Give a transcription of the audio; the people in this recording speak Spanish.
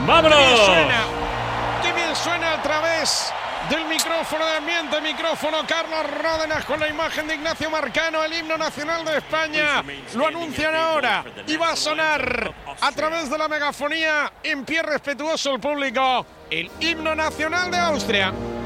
¡Vámonos! ¡Qué bien suena a través del micrófono de ambiente! Micrófono Carlos Ródenas con la imagen de Ignacio Marcano, el himno nacional de España. Lo anuncian ahora y va a sonar a través de la megafonía, en pie respetuoso el público, el himno nacional de Austria.